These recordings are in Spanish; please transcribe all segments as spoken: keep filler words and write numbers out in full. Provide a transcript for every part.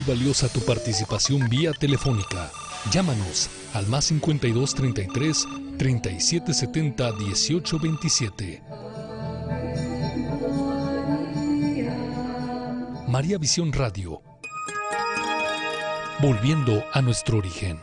Valiosa tu participación vía telefónica. Llámanos al más cincuenta y dos treinta y tres, treinta y siete setenta, dieciocho veintisiete. María Visión Radio. Volviendo a nuestro origen.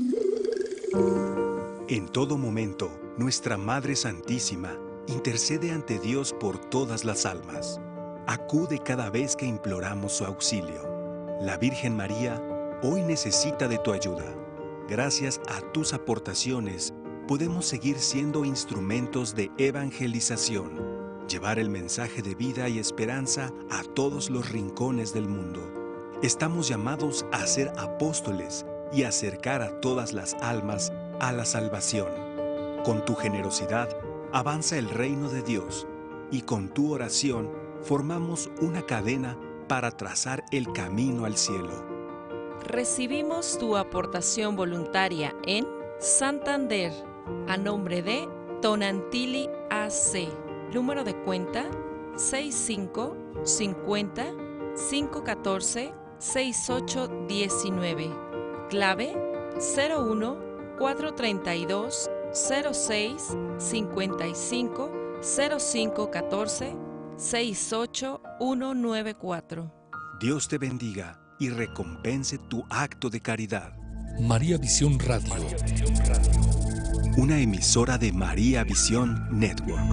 En todo momento, nuestra Madre Santísima intercede ante Dios por todas las almas. Acude cada vez que imploramos su auxilio. La Virgen María hoy necesita de tu ayuda. Gracias a tus aportaciones, podemos seguir siendo instrumentos de evangelización, llevar el mensaje de vida y esperanza a todos los rincones del mundo. Estamos llamados a ser apóstoles y acercar a todas las almas a la salvación. Con tu generosidad, avanza el reino de Dios, y con tu oración formamos una cadena para trazar el camino al cielo. Recibimos tu aportación voluntaria en Santander, a nombre de Tonantili A C, número de cuenta seis cinco cincuenta, cinco catorce, sesenta y ocho diecinueve, clave cero uno, cuatro treinta y dos, cero seis, cincuenta y cinco, cero cinco catorce, sesenta y ocho ciento noventa y cuatro. Dios te bendiga y recompense tu acto de caridad. María Visión Radio. Una emisora de María Visión Network.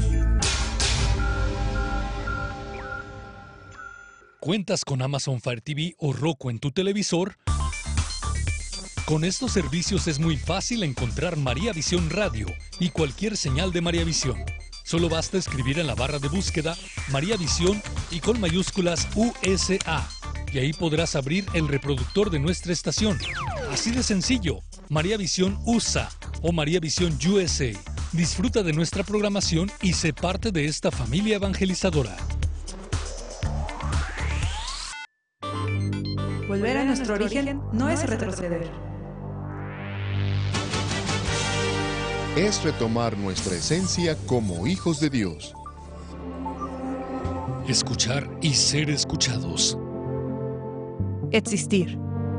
¿Cuentas con Amazon Fire T V o Roku en tu televisor? Con estos servicios es muy fácil encontrar María Visión Radio y cualquier señal de María Visión. Solo basta escribir en la barra de búsqueda María Visión y con mayúsculas U S A, y ahí podrás abrir el reproductor de nuestra estación. Así de sencillo, María Visión U S A o María Visión U S A. Disfruta de nuestra programación y sé parte de esta familia evangelizadora. Volver a nuestro origen no es retroceder. Es retomar nuestra esencia como hijos de Dios. Escuchar y ser escuchados. Existir.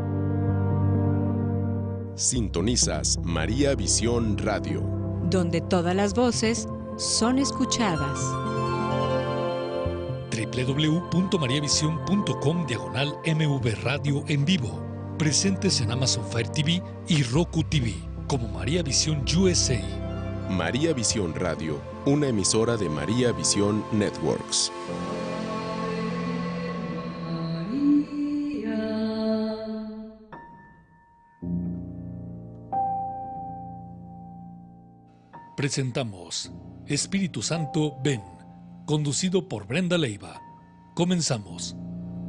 Sintonizas María Visión Radio, donde todas las voces son escuchadas. doble u doble u doble u punto maría visión punto com diagonal M V Radio en vivo. Presentes en Amazon Fire T V y Roku T V como María Visión U S A. María Visión Radio, una emisora de María Visión Networks. Presentamos Espíritu Santo, ven, conducido por Brenda Leiva. Comenzamos.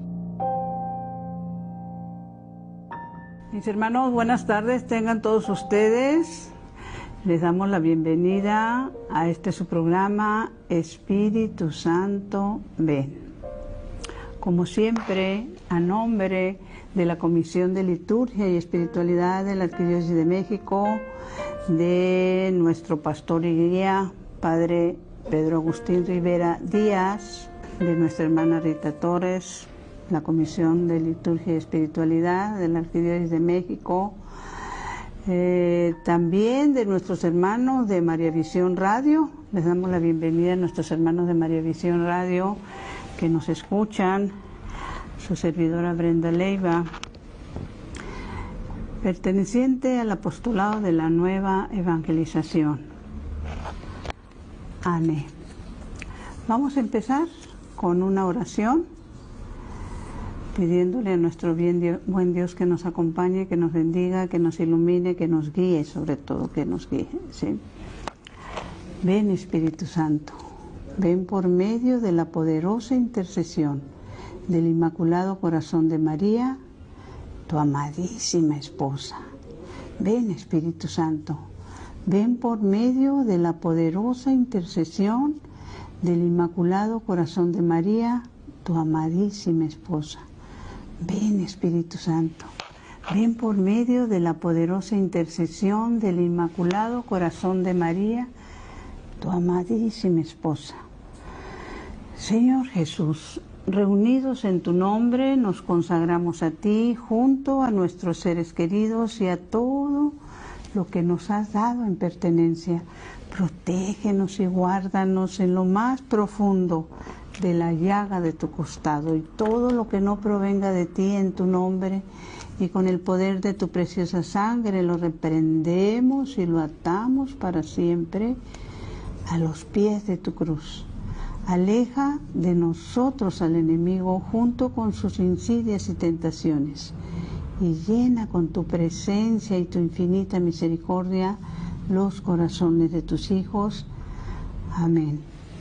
Mis hermanos, buenas tardes, tengan todos ustedes. Les damos la bienvenida a este su programa, Espíritu Santo, ven. Como siempre, a nombre de la Comisión de Liturgia y Espiritualidad de la Arquidiócesis de México, de nuestro pastor y guía, Padre Pedro Agustín Rivera Díaz, de nuestra hermana Rita Torres, la Comisión de Liturgia y Espiritualidad de la Arquidiócesis de México, eh, también de nuestros hermanos de María Visión Radio. Les damos la bienvenida a nuestros hermanos de María Visión Radio que nos escuchan, su servidora Brenda Leiva, perteneciente al apostolado de la Nueva Evangelización. Amén. Vamos a empezar con una oración, pidiéndole a nuestro bien Dios, buen Dios que nos acompañe, que nos bendiga, que nos ilumine, que nos guíe, sobre todo que nos guíe, ¿sí? Ven, Espíritu Santo, ven por medio de la poderosa intercesión del Inmaculado Corazón de María, tu amadísima esposa. Ven, Espíritu Santo, ven por medio de la poderosa intercesión del Inmaculado Corazón de María, tu amadísima esposa. Ven, Espíritu Santo, ven por medio de la poderosa intercesión del Inmaculado Corazón de María, tu amadísima esposa. Señor Jesús, reunidos en tu nombre, nos consagramos a ti, junto a nuestros seres queridos y a todo lo que nos has dado en pertenencia. Protégenos y guárdanos en lo más profundo de la llaga de tu costado, y todo lo que no provenga de ti en tu nombre y con el poder de tu preciosa sangre lo reprendemos y lo atamos para siempre a los pies de tu cruz. Aleja de nosotros al enemigo junto con sus insidias y tentaciones, y llena con tu presencia y tu infinita misericordia los corazones de tus hijos. Amén.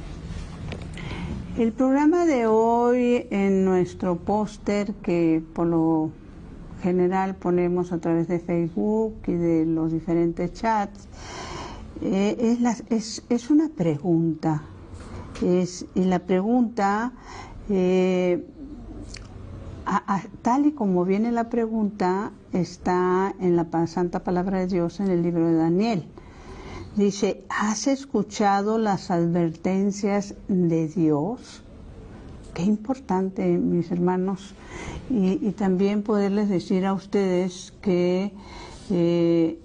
El programa de hoy, en nuestro póster, que por lo general ponemos a través de Facebook y de los diferentes chats, eh, es, la, es, es una pregunta. Es, y la pregunta, eh, a, a, tal y como viene la pregunta, está en la Santa Palabra de Dios en el libro de Daniel. Dice, ¿has escuchado las advertencias de Dios? Qué importante, mis hermanos, y, y también poderles decir a ustedes que eh,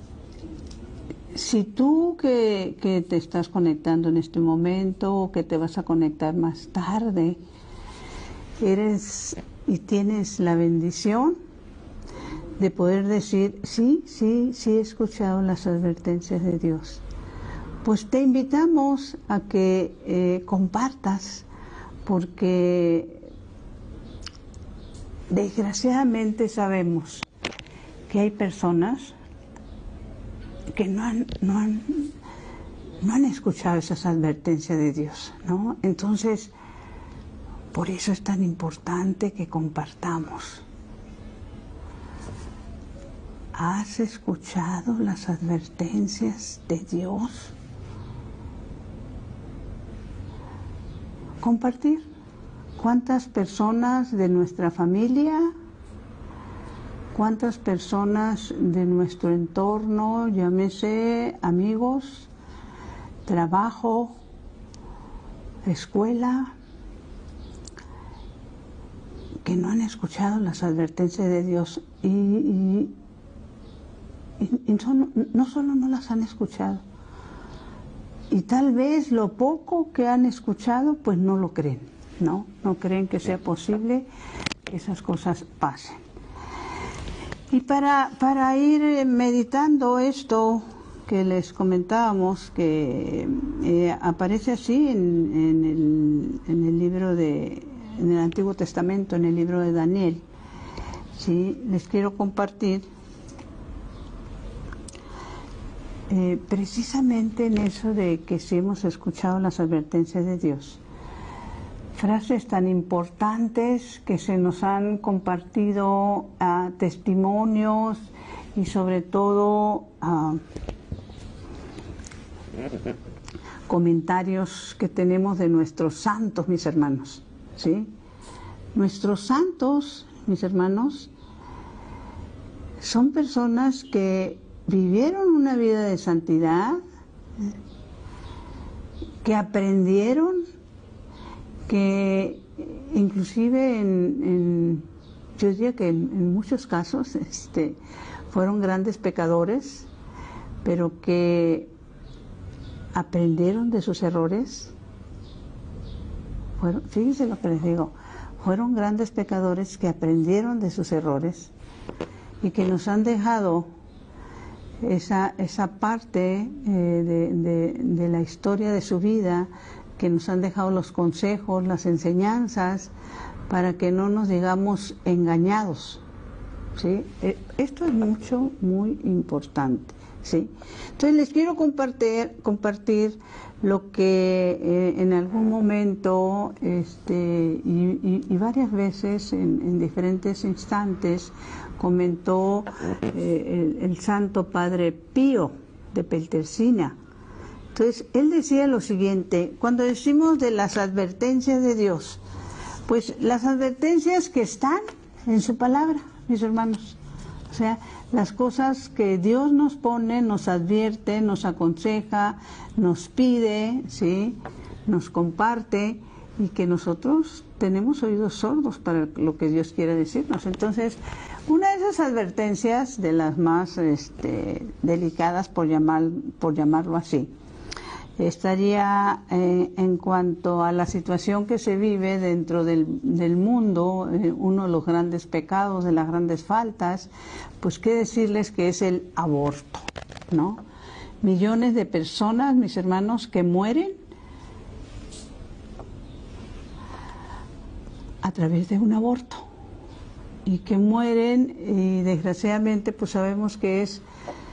si tú que, que te estás conectando en este momento o que te vas a conectar más tarde, eres y tienes la bendición de poder decir, sí, sí, sí he escuchado las advertencias de Dios, pues te invitamos a que eh, compartas, porque desgraciadamente sabemos que hay personas que no han, no han, no han escuchado esas advertencias de Dios, ¿no? Entonces, por eso es tan importante que compartamos. ¿Has escuchado las advertencias de Dios? Compartir. ¿Cuántas personas de nuestra familia, cuántas personas de nuestro entorno, llámese amigos, trabajo, escuela, que no han escuchado las advertencias de Dios y, y, y, y son, no solo no las han escuchado, y tal vez lo poco que han escuchado pues no lo creen, no, no creen que sea posible que esas cosas pasen. Y para, para ir meditando esto que les comentábamos, que eh, aparece así en, en, el, en el libro de, en el Antiguo Testamento, en el libro de Daniel, ¿sí? Les quiero compartir eh, precisamente en eso de que si hemos escuchado las advertencias de Dios. Frases tan importantes que se nos han compartido, uh, testimonios y sobre todo uh, comentarios que tenemos de nuestros santos, mis hermanos, ¿sí? Nuestros santos, mis hermanos, son personas que vivieron una vida de santidad, que aprendieron, que inclusive en, en yo diría que en, en muchos casos este, fueron grandes pecadores, pero que aprendieron de sus errores. Fueron, fíjense lo que les digo, fueron grandes pecadores que aprendieron de sus errores y que nos han dejado esa, esa parte eh, de, de, de la historia de su vida, que nos han dejado los consejos, las enseñanzas, para que no nos digamos engañados, ¿sí? Esto es mucho, muy importante, ¿sí? Entonces les quiero compartir, compartir lo que eh, en algún momento este, y, y, y varias veces en, en diferentes instantes comentó eh, el, el Santo Padre Pío de Peltersina. Entonces, él decía lo siguiente, cuando decimos de las advertencias de Dios, pues las advertencias que están en su palabra, mis hermanos, o sea, las cosas que Dios nos pone, nos advierte, nos aconseja, nos pide, ¿sí? Nos comparte, y que nosotros tenemos oídos sordos para lo que Dios quiere decirnos. Entonces, una de esas advertencias, de las más este, delicadas, por, llamar, por llamarlo así, estaría eh, en cuanto a la situación que se vive dentro del, del mundo, eh, uno de los grandes pecados, de las grandes faltas, pues qué decirles que es el aborto, ¿no? Millones de personas, mis hermanos, que mueren a través de un aborto, y que mueren, y desgraciadamente pues sabemos que es,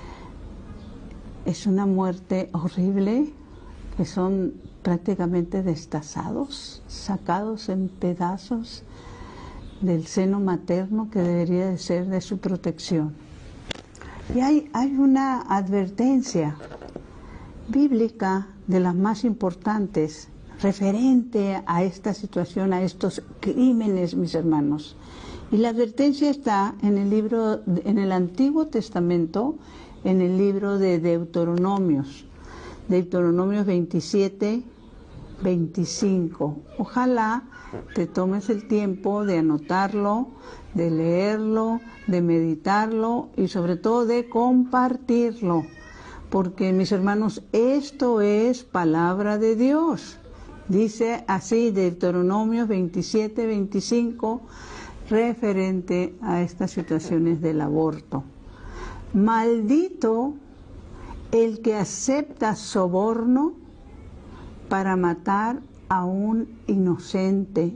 es una muerte horrible, que son prácticamente destazados, sacados en pedazos del seno materno que debería de ser de su protección. Y hay, hay una advertencia bíblica de las más importantes referente a esta situación, a estos crímenes, mis hermanos. Y la advertencia está en el libro, en el Antiguo Testamento, en el libro de Deuteronomios, Deuteronomios veintisiete, veinticinco. Ojalá te tomes el tiempo de anotarlo, de leerlo, de meditarlo y sobre todo de compartirlo, porque, mis hermanos, esto es palabra de Dios. Dice así Deuteronomios veintisiete, veinticinco, referente a estas situaciones del aborto. Maldito el que acepta soborno para matar a un inocente.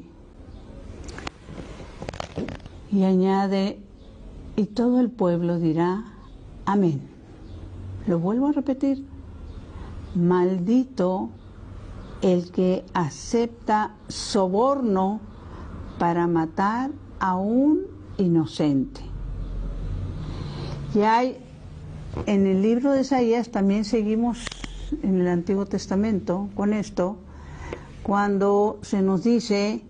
Y añade, y todo el pueblo dirá, amén. Lo vuelvo a repetir, maldito el que acepta soborno para matar a un inocente. Y hay, en el libro de Isaías, también seguimos en el Antiguo Testamento con esto, cuando se nos dice,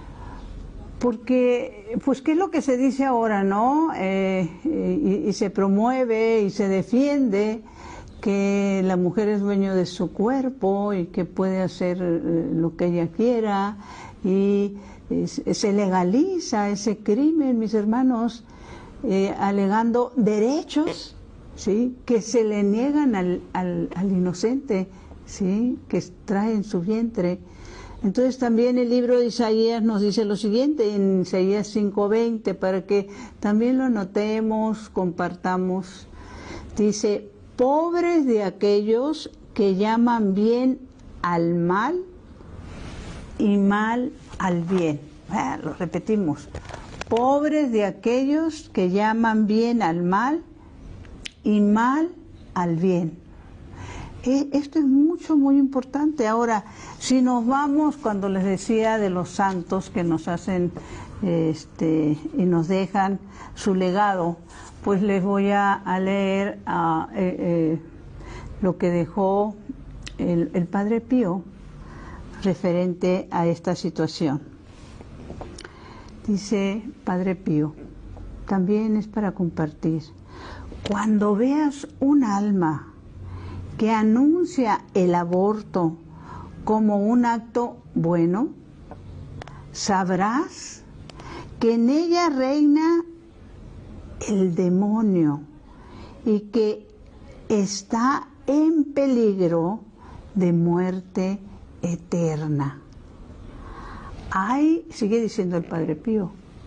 porque, pues, ¿qué es lo que se dice ahora, no? Eh, y, y se promueve y se defiende que la mujer es dueño de su cuerpo y que puede hacer eh, lo que ella quiera, y eh, se legaliza ese crimen, mis hermanos, eh, alegando derechos, ¿sí?, que se le niegan al, al, al inocente, ¿sí?, que trae en su vientre. Entonces también el libro de Isaías nos dice lo siguiente, en Isaías cinco veinte, para que también lo anotemos, compartamos. Dice, pobres de aquellos que llaman bien al mal y mal al bien. Ah, lo repetimos. Pobres de aquellos que llaman bien al mal y mal al bien. Esto es mucho, muy importante. Ahora, si nos vamos, cuando les decía de los santos que nos hacen este, y nos dejan su legado, pues les voy a, a leer a, eh, eh, lo que dejó el, el Padre Pío referente a esta situación. Dice Padre Pío, también es para compartir. Cuando veas un alma que anuncia el aborto como un acto bueno, sabrás que en ella reina el demonio y que está en peligro de muerte eterna. Ay, sigue diciendo el Padre Pío,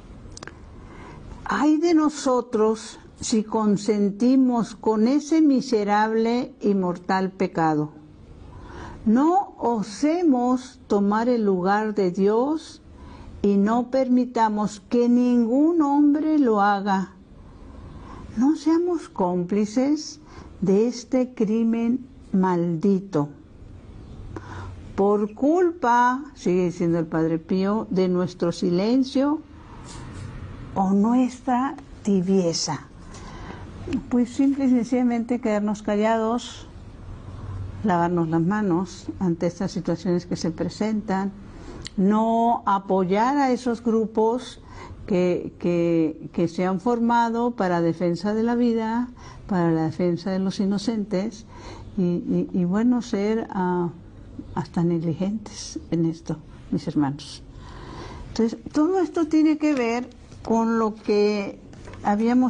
ay de nosotros si consentimos con ese miserable y mortal pecado. No osemos tomar el lugar de Dios y no permitamos que ningún hombre lo haga. No seamos cómplices de este crimen maldito. Por culpa, sigue diciendo el Padre Pío, de nuestro silencio o nuestra tibieza. Pues simple y sencillamente quedarnos callados, lavarnos las manos ante estas situaciones que se presentan, no apoyar a esos grupos que, que, que se han formado para defensa de la vida, para la defensa de los inocentes, y, y, y bueno, ser uh, hasta negligentes en esto. mis hermanos. Entonces, todo esto tiene que ver con lo que habíamos